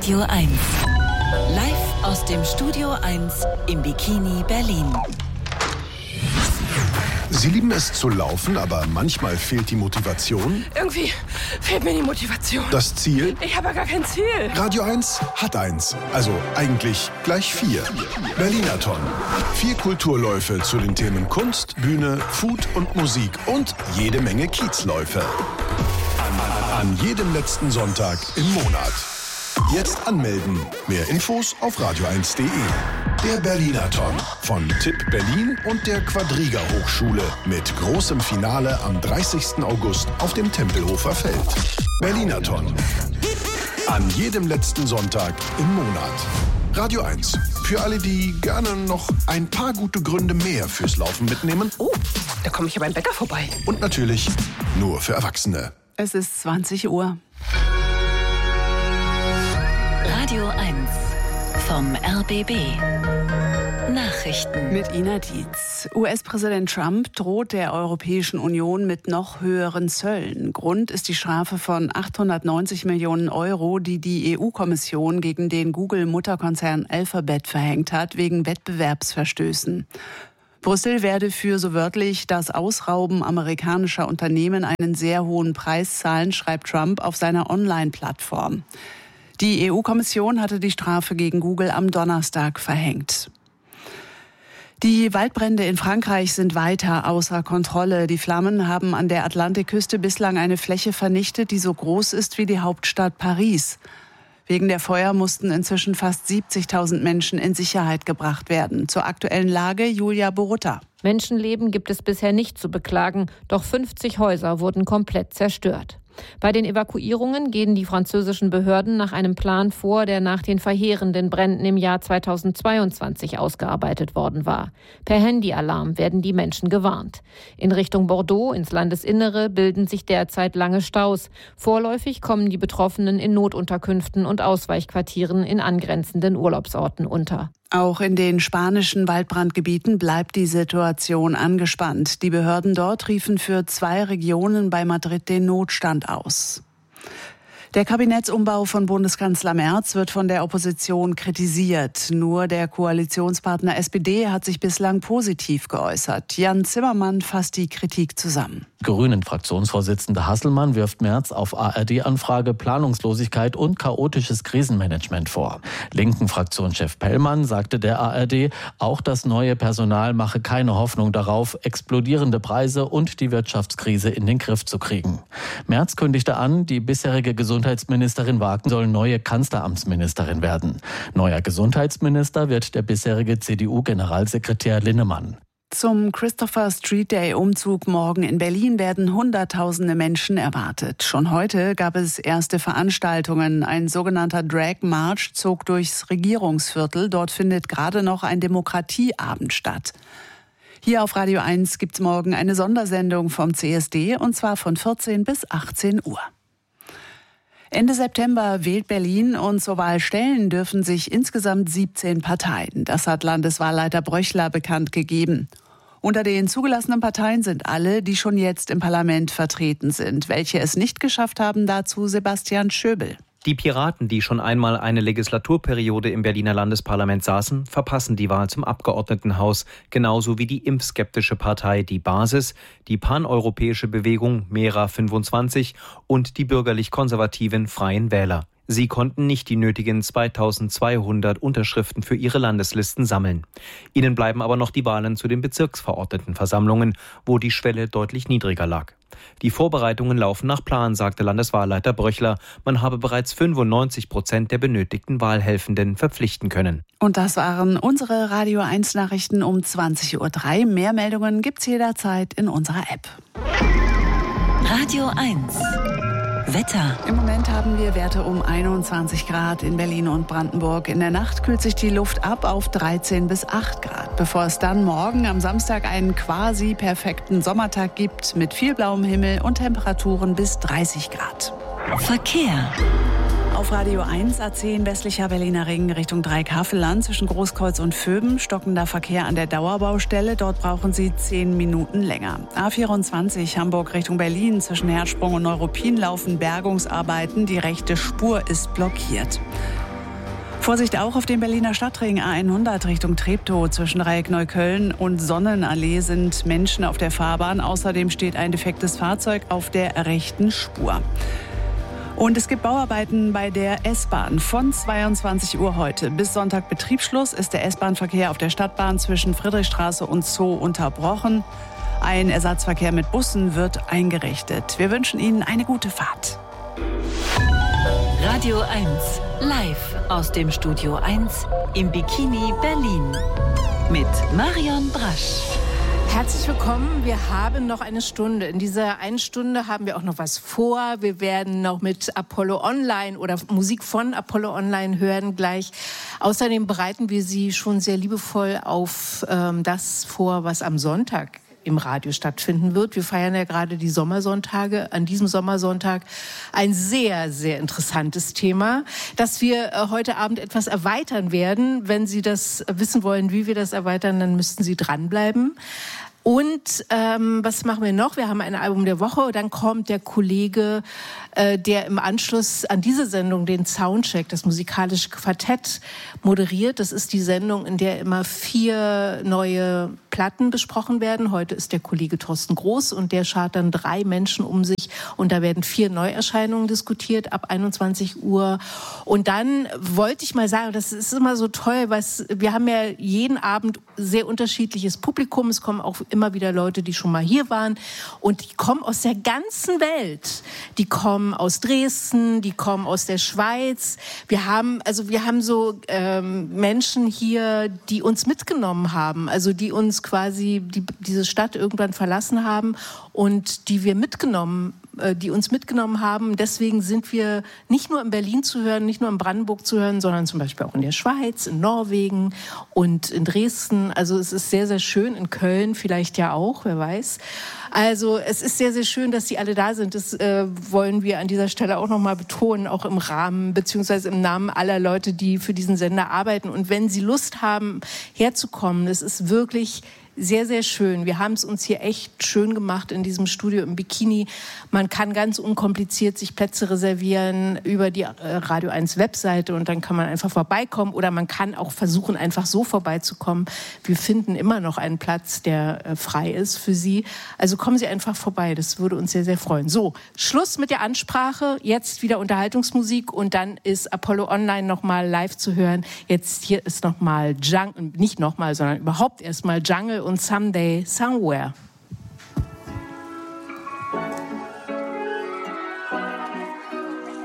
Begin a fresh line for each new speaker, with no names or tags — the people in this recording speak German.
Radio 1. Live aus dem Studio 1 im Bikini Berlin.
Sie lieben es zu laufen, aber manchmal fehlt die Motivation.
Irgendwie fehlt mir die Motivation.
Das Ziel?
Ich habe ja gar kein Ziel.
Radio 1 hat eins. Also eigentlich gleich 4. Berlinathon. 4 Kulturläufe zu den Themen Kunst, Bühne, Food und Musik und jede Menge Kiezläufe. An jedem letzten Sonntag im Monat. Jetzt anmelden. Mehr Infos auf radio1.de. Der Berlinathon von TIP Berlin und der Quadriga Hochschule mit großem Finale am 30. August auf dem Tempelhofer Feld. Berlinathon. An jedem letzten Sonntag im Monat. Radio 1. Für alle, die gerne noch ein paar gute Gründe mehr fürs Laufen mitnehmen.
Oh, da komme ich ja beim Bäcker vorbei.
Und natürlich nur für Erwachsene.
Es ist 20 Uhr.
Radio 1 vom RBB. Nachrichten
mit Ina Dietz. US-Präsident Trump droht der Europäischen Union mit noch höheren Zöllen. Grund ist die Strafe von 890 Millionen Euro, die die EU-Kommission gegen den Google-Mutterkonzern Alphabet verhängt hat, wegen Wettbewerbsverstößen. Brüssel werde für so wörtlich das Ausrauben amerikanischer Unternehmen einen sehr hohen Preis zahlen, schreibt Trump auf seiner Online-Plattform. Die EU-Kommission hatte die Strafe gegen Google am Donnerstag verhängt. Die Waldbrände in Frankreich sind weiter außer Kontrolle. Die Flammen haben an der Atlantikküste bislang eine Fläche vernichtet, die so groß ist wie die Hauptstadt Paris. Wegen der Feuer mussten inzwischen fast 70.000 Menschen in Sicherheit gebracht werden. Zur aktuellen Lage Julia Borutta.
Menschenleben gibt es bisher nicht zu beklagen, doch 50 Häuser wurden komplett zerstört. Bei den Evakuierungen gehen die französischen Behörden nach einem Plan vor, der nach den verheerenden Bränden im Jahr 2022 ausgearbeitet worden war. Per Handyalarm werden die Menschen gewarnt. In Richtung Bordeaux, ins Landesinnere, bilden sich derzeit lange Staus. Vorläufig kommen die Betroffenen in Notunterkünften und Ausweichquartieren in angrenzenden Urlaubsorten unter.
Auch in den spanischen Waldbrandgebieten bleibt die Situation angespannt. Die Behörden dort riefen für 2 Regionen bei Madrid den Notstand aus. Der Kabinettsumbau von Bundeskanzler Merz wird von der Opposition kritisiert. Nur der Koalitionspartner SPD hat sich bislang positiv geäußert. Jan Zimmermann fasst die Kritik zusammen.
Grünen-Fraktionsvorsitzende Hasselmann wirft Merz auf ARD-Anfrage Planungslosigkeit und chaotisches Krisenmanagement vor. Linken-Fraktionschef Pellmann sagte der ARD, auch das neue Personal mache keine Hoffnung darauf, explodierende Preise und die Wirtschaftskrise in den Griff zu kriegen. Merz kündigte an, die bisherige Gesundheitsministerin Wagen soll neue Kanzleramtsministerin werden. Neuer Gesundheitsminister wird der bisherige CDU-Generalsekretär Linnemann.
Zum Christopher Street Day Umzug morgen in Berlin werden Hunderttausende Menschen erwartet. Schon heute gab es erste Veranstaltungen. Ein sogenannter Drag March zog durchs Regierungsviertel. Dort findet gerade noch ein Demokratieabend statt. Hier auf Radio 1 gibt's morgen eine Sondersendung vom CSD und zwar von 14 bis 18 Uhr. Ende September wählt Berlin und zur Wahl stellen dürfen sich insgesamt 17 Parteien. Das hat Landeswahlleiter Bröchler bekannt gegeben. Unter den zugelassenen Parteien sind alle, die schon jetzt im Parlament vertreten sind. Welche es nicht geschafft haben, dazu Sebastian Schöbel.
Die Piraten, die schon einmal eine Legislaturperiode im Berliner Landesparlament saßen, verpassen die Wahl zum Abgeordnetenhaus, genauso wie die impfskeptische Partei Die Basis, die paneuropäische Bewegung Mera 25 und die bürgerlich-konservativen Freien Wähler. Sie konnten nicht die nötigen 2200 Unterschriften für ihre Landeslisten sammeln. Ihnen bleiben aber noch die Wahlen zu den Bezirksverordnetenversammlungen, wo die Schwelle deutlich niedriger lag. Die Vorbereitungen laufen nach Plan, sagte Landeswahlleiter Bröchler. Man habe bereits 95% der benötigten Wahlhelfenden verpflichten können.
Und das waren unsere Radio 1 Nachrichten um 20.03 Uhr. Mehr Meldungen gibt's jederzeit in unserer App.
Radio 1 Wetter.
Im Moment haben wir Werte um 21 Grad in Berlin und Brandenburg. In der Nacht kühlt sich die Luft ab auf 13 bis 8 Grad, bevor es dann morgen am Samstag einen quasi perfekten Sommertag gibt mit viel blauem Himmel und Temperaturen bis 30 Grad.
Verkehr.
Auf Radio 1 A10 westlicher Berliner Ring Richtung Dreieckhavelland zwischen Großkreuz und Vöben. Stockender Verkehr an der Dauerbaustelle. Dort brauchen Sie 10 Minuten länger. A24 Hamburg Richtung Berlin zwischen Herzsprung und Neuruppin laufen Bergungsarbeiten. Die rechte Spur ist blockiert. Vorsicht auch auf dem Berliner Stadtring A100 Richtung Treptow. Zwischen Dreieck Neukölln und Sonnenallee sind Menschen auf der Fahrbahn. Außerdem steht ein defektes Fahrzeug auf der rechten Spur. Und es gibt Bauarbeiten bei der S-Bahn. Von 22 Uhr heute bis Sonntag Betriebsschluss ist der S-Bahn-Verkehr auf der Stadtbahn zwischen Friedrichstraße und Zoo unterbrochen. Ein Ersatzverkehr mit Bussen wird eingerichtet. Wir wünschen Ihnen eine gute Fahrt.
Radio 1, live aus dem Studio 1 im Bikini Berlin mit Marion Brasch.
Herzlich willkommen. Wir haben noch eine Stunde. In dieser einen Stunde haben wir auch noch was vor. Wir werden noch mit Apollo Online oder Musik von Apollo Online hören gleich. Außerdem bereiten wir Sie schon sehr liebevoll auf das vor, was am Sonntag im Radio stattfinden wird. Wir feiern ja gerade die Sommersonntage. An diesem Sommersonntag ein sehr, sehr interessantes Thema, das wir heute Abend etwas erweitern werden. Wenn Sie das wissen wollen, wie wir das erweitern, dann müssten Sie dranbleiben. Und was machen wir noch? Wir haben ein Album der Woche. Dann kommt der Kollege, der im Anschluss an diese Sendung den Soundcheck, das musikalische Quartett, moderiert. Das ist die Sendung, in der immer 4 neue Platten besprochen werden. Heute ist der Kollege Thorsten Groß und der schart dann 3 Menschen um sich. Und da werden 4 Neuerscheinungen diskutiert ab 21 Uhr. Und dann wollte ich mal sagen, das ist immer so toll, weil wir haben ja jeden Abend sehr unterschiedliches Publikum. Es kommen auch immer wieder Leute, die schon mal hier waren. Und die kommen aus der ganzen Welt. Die kommen aus Dresden, die kommen aus der Schweiz. Wir haben so Menschen hier, die uns mitgenommen haben. Also die uns quasi diese Stadt irgendwann verlassen haben und die uns mitgenommen haben. Deswegen sind wir nicht nur in Berlin zu hören, nicht nur in Brandenburg zu hören, sondern zum Beispiel auch in der Schweiz, in Norwegen und in Dresden. Also es ist sehr, sehr schön. In Köln vielleicht ja auch, wer weiß. Also es ist sehr, sehr schön, dass Sie alle da sind. Das wollen wir an dieser Stelle auch nochmal betonen, auch im Rahmen beziehungsweise im Namen aller Leute, die für diesen Sender arbeiten. Und wenn Sie Lust haben, herzukommen, das ist wirklich sehr, sehr schön. Wir haben es uns hier echt schön gemacht in diesem Studio im Bikini. Man kann ganz unkompliziert sich Plätze reservieren über die Radio 1 Webseite und dann kann man einfach vorbeikommen oder man kann auch versuchen, einfach so vorbeizukommen. Wir finden immer noch einen Platz, der frei ist für Sie. Also kommen Sie einfach vorbei. Das würde uns sehr, sehr freuen. So, Schluss mit der Ansprache. Jetzt wieder Unterhaltungsmusik und dann ist Apollo Online nochmal live zu hören. Jetzt hier ist nochmal Jungle, nicht nochmal, sondern überhaupt erstmal Jungle und Someday, Somewhere.